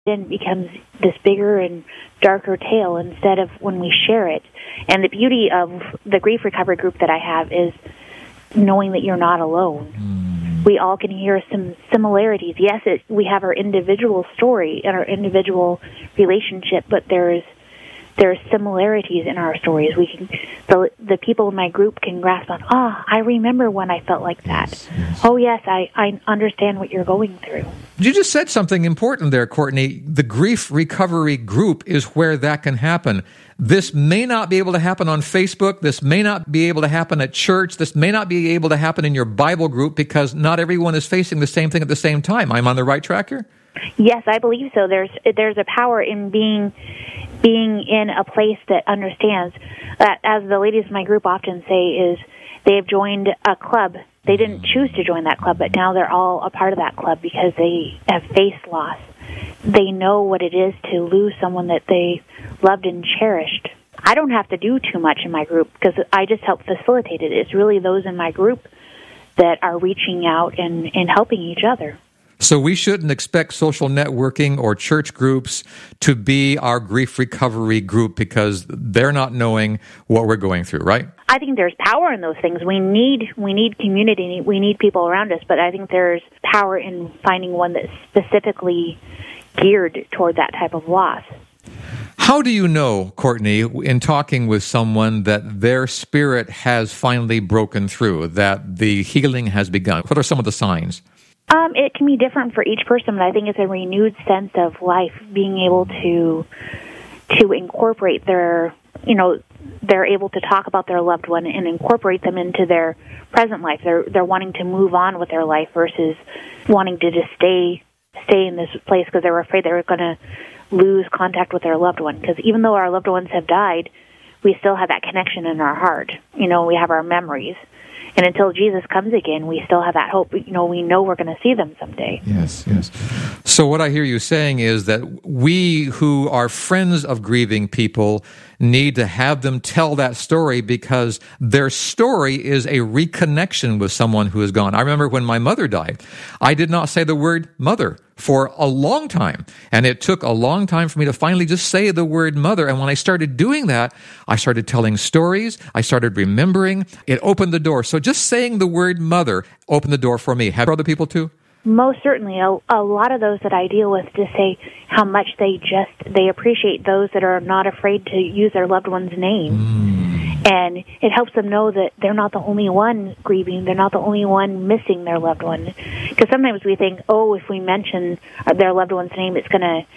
then becomes this bigger and darker tale instead of when we share it. And the beauty of the grief recovery group that I have is knowing that you're not alone. We all can hear some similarities. Yes, we have our individual story and our individual relationship, but there's similarities in our stories. We can, the people in my group can grasp on, I remember when I felt like that. Yes. Oh, yes, I understand what you're going through. You just said something important there, Courtney. The grief recovery group is where that can happen. This may not be able to happen on Facebook. This may not be able to happen at church. This may not be able to happen in your Bible group because not everyone is facing the same thing at the same time. I'm on the right track here? Yes, I believe so. There's a power in being in a place that understands that, as the ladies in my group often say, is they have joined a club. They didn't choose to join that club, but now they're all a part of that club because they have faced loss. They know what it is to lose someone that they loved and cherished. I don't have to do too much in my group because I just help facilitate it. It's really those in my group that are reaching out and helping each other. So we shouldn't expect social networking or church groups to be our grief recovery group because they're not knowing what we're going through, right? I think there's power in those things. We need community. We need people around us, but I think there's power in finding one that's specifically geared toward that type of loss. How do you know, Courtney, in talking with someone that their spirit has finally broken through, that the healing has begun? What are some of the signs? It can be different for each person, but I think it's a renewed sense of life, being able to incorporate they're able to talk about their loved one and incorporate them into their present life. They're wanting to move on with their life versus wanting to just stay in this place because they're afraid they're going to lose contact with their loved one. Because even though our loved ones have died, we still have that connection in our heart. We have our memories. And until Jesus comes again, we still have that hope. We know we're going to see them someday. Yes. So what I hear you saying is that we who are friends of grieving people need to have them tell that story because their story is a reconnection with someone who is gone. I remember when my mother died, I did not say the word mother for a long time. And it took a long time for me to finally just say the word mother. And when I started doing that, I started telling stories. I started remembering. It opened the door. So just saying the word mother opened the door for me. Have other people too? Most certainly. A lot of those that I deal with just say how much they appreciate those that are not afraid to use their loved one's name. And it helps them know that they're not the only one grieving. They're not the only one missing their loved one. Because sometimes we think, if we mention their loved one's name, it's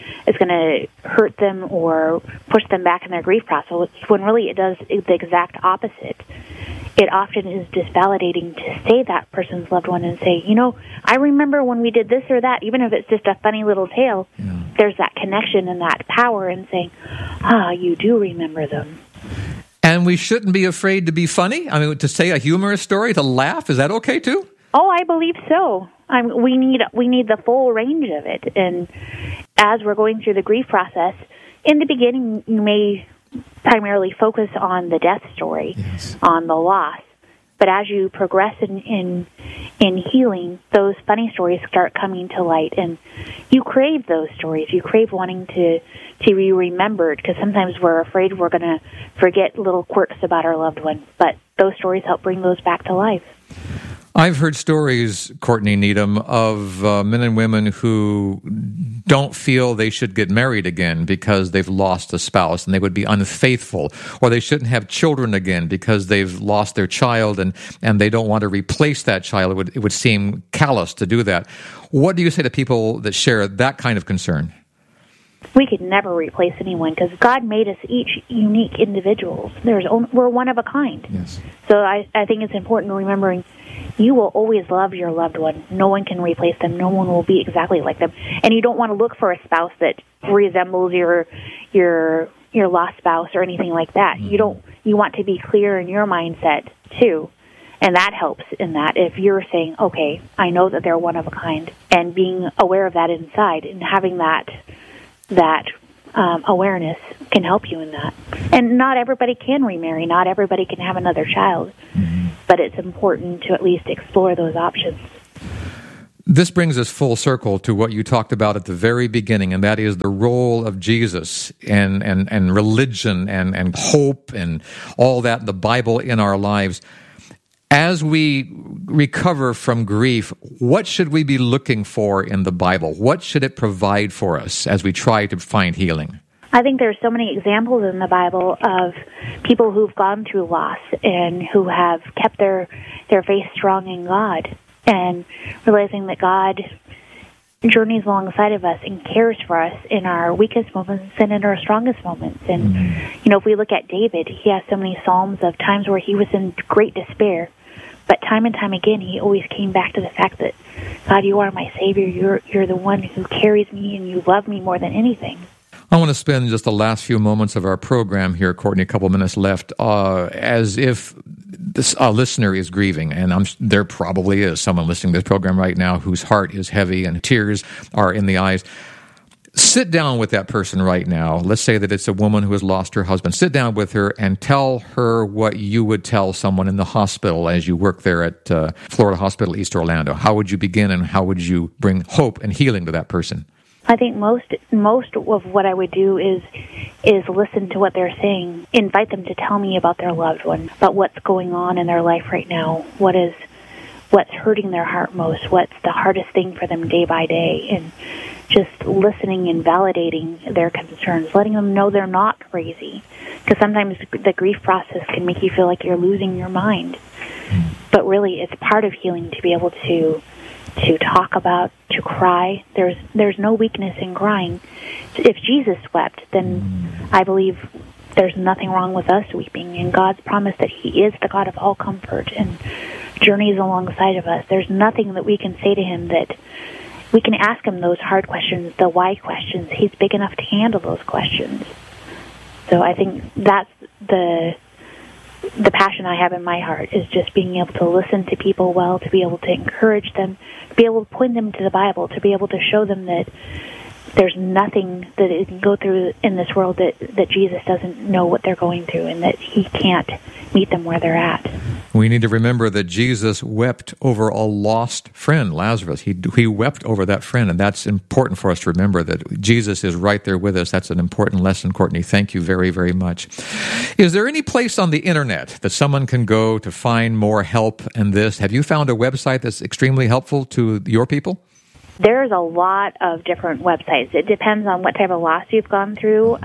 gonna hurt them or push them back in their grief process. When really it does the exact opposite. It often is disvalidating to say that person's loved one and say, I remember when we did this or that, even if it's just a funny little tale. Yeah. There's that connection and that power in saying, you do remember them. And we shouldn't be afraid to be funny? I mean, to say a humorous story, to laugh, is that okay too? Oh, I believe so. We need the full range of it. And as we're going through the grief process, in the beginning, you may primarily focus on the death story, yes, on the loss. But as you progress in healing, those funny stories start coming to light, and you crave those stories. You crave wanting to be remembered, because sometimes we're afraid we're going to forget little quirks about our loved one. But those stories help bring those back to life. I've heard stories, Courtney Needham, of men and women who don't feel they should get married again because they've lost a spouse and they would be unfaithful, or they shouldn't have children again because they've lost their child and they don't want to replace that child. It would seem callous to do that. What do you say to people that share that kind of concern? We could never replace anyone because God made us each unique individuals. We're one of a kind. Yes. So I think it's important remembering you will always love your loved one. No one can replace them. No one will be exactly like them. And you don't want to look for a spouse that resembles your lost spouse or anything like that. Mm-hmm. You want to be clear in your mindset too. And that helps in that if you're saying, okay, I know that they're one of a kind, and being aware of that inside and having that awareness can help you in that. And not everybody can remarry. Not everybody can have another child. Mm-hmm. But it's important to at least explore those options. This brings us full circle to what you talked about at the very beginning, and that is the role of Jesus and religion and hope and all that, the Bible in our lives. As we recover from grief, what should we be looking for in the Bible? What should it provide for us as we try to find healing? I think there's so many examples in the Bible of people who've gone through loss and who have kept their faith strong in God, and realizing that God journeys alongside of us and cares for us in our weakest moments and in our strongest moments. And, if we look at David, he has so many Psalms of times where he was in great despair, but time and time again, he always came back to the fact that, God, you are my Savior. You're the one who carries me, and you love me more than anything. I want to spend just the last few moments of our program here, Courtney, a couple minutes left, as if a listener is grieving, and there probably is someone listening to this program right now whose heart is heavy and tears are in the eyes. Sit down with that person right now. Let's say that it's a woman who has lost her husband. Sit down with her and tell her what you would tell someone in the hospital as you work there at Florida Hospital East Orlando. How would you begin, and how would you bring hope and healing to that person? I think most of what I would do is listen to what they're saying, invite them to tell me about their loved one, about what's going on in their life right now, what's hurting their heart most, what's the hardest thing for them day by day, and just listening and validating their concerns, letting them know they're not crazy, because sometimes the grief process can make you feel like you're losing your mind, but really it's part of healing to be able to talk about, to cry. There's no weakness in crying. If Jesus wept, then I believe there's nothing wrong with us weeping. And God's promise that He is the God of all comfort and journeys alongside of us. There's nothing that we can say to Him that we can ask Him those hard questions, the why questions. He's big enough to handle those questions. So I think that's the passion I have in my heart, is just being able to listen to people well, to be able to encourage them, to be able to point them to the Bible, to be able to show them that there's nothing that it can go through in this world that Jesus doesn't know what they're going through, and that He can't meet them where they're at. We need to remember that Jesus wept over a lost friend, Lazarus. He wept over that friend, and that's important for us to remember, that Jesus is right there with us. That's an important lesson, Courtney. Thank you very, very much. Is there any place on the internet that someone can go to find more help in this? Have you found a website that's extremely helpful to your people? There's a lot of different websites. It depends on what type of loss you've gone through.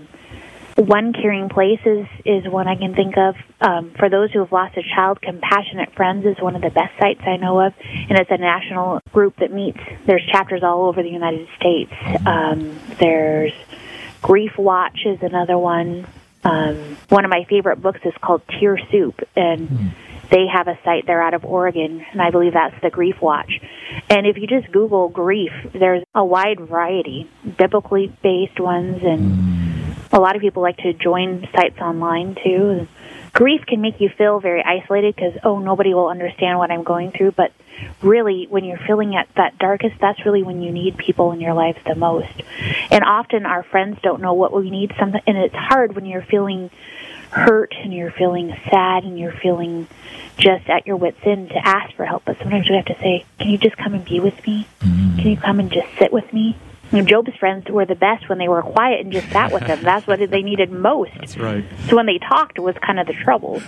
One Caring Place is one I can think of. For those who have lost a child, Compassionate Friends is one of the best sites I know of, and it's a national group that meets. There's chapters all over the United States. There's Grief Watch is another one. One of my favorite books is called Tear Soup, and they have a site there out of Oregon, and I believe that's the Grief Watch. And if you just Google grief, there's a wide variety, biblically based ones, and a lot of people like to join sites online too. Grief can make you feel very isolated because, nobody will understand what I'm going through, but really, when you're feeling at that darkest, that's really when you need people in your lives the most. And often our friends don't know what we need, and it's hard when you're feeling hurt and you're feeling sad and you're feeling just at your wit's end to ask for help. But sometimes we have to say, can you just come and be with me? Can you come and just sit with me? And Job's friends were the best when they were quiet and just sat with him. That's what they needed most. That's right. So when they talked, it was kind of the trouble.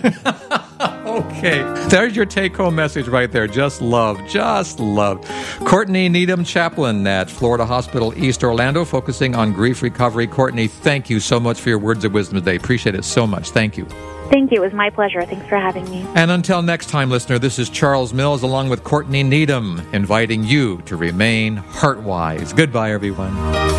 Okay. There's your take-home message right there. Just love. Just love. Courtney Needham, chaplain at Florida Hospital East Orlando, focusing on grief recovery. Courtney, thank you so much for your words of wisdom today. Appreciate it so much. Thank you. Thank you. It was my pleasure. Thanks for having me. And until next time, listener, this is Charles Mills along with Courtney Needham, inviting you to remain heart-wise. Goodbye, everyone.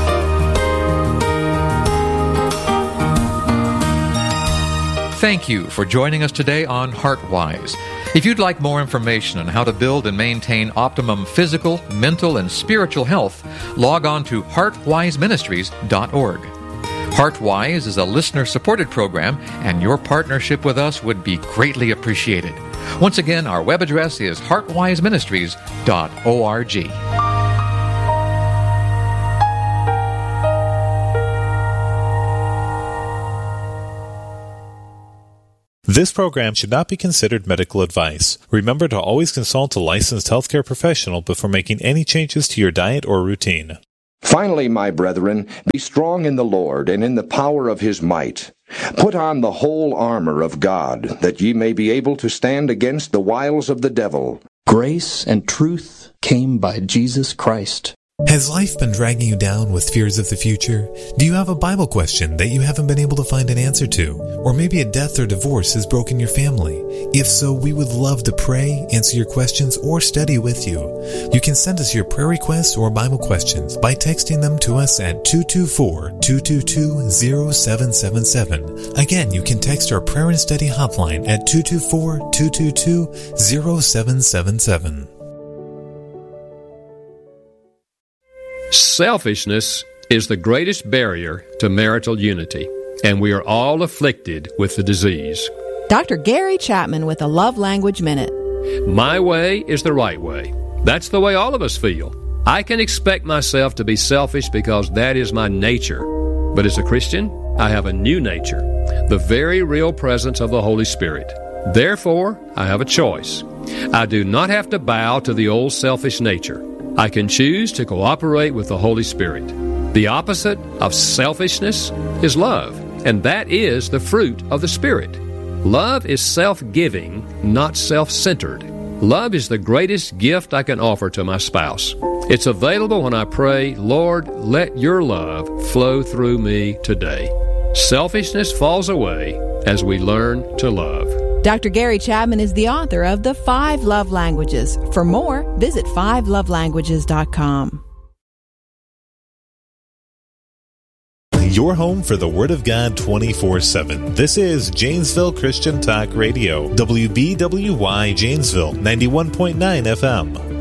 Thank you for joining us today on HeartWise. If you'd like more information on how to build and maintain optimum physical, mental, and spiritual health, log on to heartwiseministries.org. HeartWise is a listener-supported program, and your partnership with us would be greatly appreciated. Once again, our web address is heartwiseministries.org. This program should not be considered medical advice. Remember to always consult a licensed healthcare professional before making any changes to your diet or routine. Finally, my brethren, be strong in the Lord and in the power of his might. Put on the whole armor of God, that ye may be able to stand against the wiles of the devil. Grace and truth came by Jesus Christ. Has life been dragging you down with fears of the future? Do you have a Bible question that you haven't been able to find an answer to? Or maybe a death or divorce has broken your family? If so, we would love to pray, answer your questions, or study with you. You can send us your prayer requests or Bible questions by texting them to us at 224-222-0777. Again, you can text our prayer and study hotline at 224-222-0777. Selfishness is the greatest barrier to marital unity, and we are all afflicted with the disease. Dr. Gary Chapman with a Love Language Minute. My way is the right way. That's the way all of us feel. I can expect myself to be selfish because that is my nature. But as a Christian, I have a new nature, the very real presence of the Holy Spirit. Therefore, I have a choice. I do not have to bow to the old selfish nature. I can choose to cooperate with the Holy Spirit. The opposite of selfishness is love, and that is the fruit of the Spirit. Love is self-giving, not self-centered. Love is the greatest gift I can offer to my spouse. It's available when I pray, Lord, let your love flow through me today. Selfishness falls away as we learn to love. Dr. Gary Chapman is the author of The 5 Love Languages. For more, visit 5lovelanguages.com. Your home for the Word of God 24/7. This is Janesville Christian Talk Radio. WBWY Janesville, 91.9 FM.